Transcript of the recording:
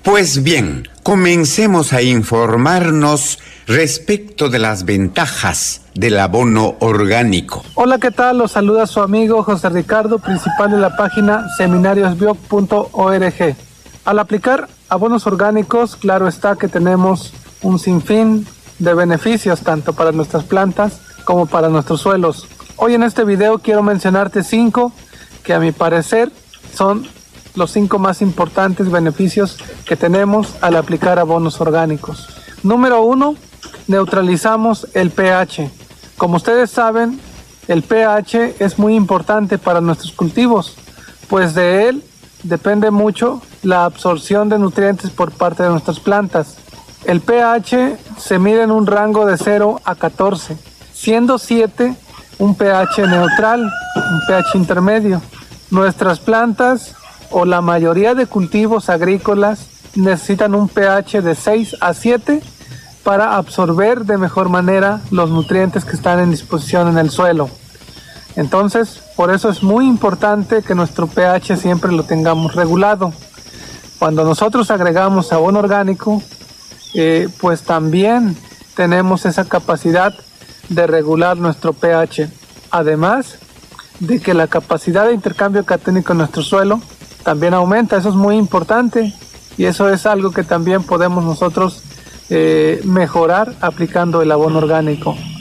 Pues bien, comencemos a informarnos respecto de las ventajas del abono orgánico. Hola, ¿qué tal? Los saluda su amigo José Ricardo, principal de la página seminariosbiop.org. Al aplicar abonos orgánicos, claro está que tenemos un sinfín de beneficios tanto para nuestras plantas como para nuestros suelos. Hoy en este video quiero mencionarte 5 que a mi parecer son los 5 más importantes beneficios que tenemos al aplicar abonos orgánicos. Número 1, neutralizamos el pH. Como ustedes saben, el pH es muy importante para nuestros cultivos, pues de él depende mucho la absorción de nutrientes por parte de nuestras plantas. El pH se mide en un rango de 0 a 14, siendo 7 un pH neutral, un pH intermedio. Nuestras plantas o la mayoría de cultivos agrícolas necesitan un pH de 6 a 7 para absorber de mejor manera los nutrientes que están en disposición en el suelo. Entonces, por eso es muy importante que nuestro pH siempre lo tengamos regulado. Cuando nosotros agregamos abono orgánico, pues también tenemos esa capacidad de regular nuestro pH. Además de que la capacidad de intercambio catiónico en nuestro suelo también aumenta. Eso es muy importante y eso es algo que también podemos nosotros mejorar aplicando el abono orgánico.